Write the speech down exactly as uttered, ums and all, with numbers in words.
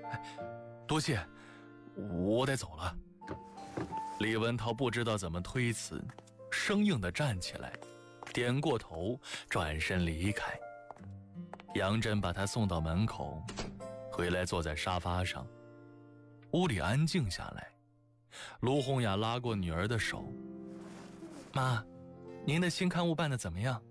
多谢，我得走了。李文涛不知道怎么推辞，生硬地站起来，点过头，转身离开。杨震把他送到门口，回来坐在沙发上。屋里安静下来，卢红雅拉过女儿的手：“妈，您的新刊物办得怎么样？”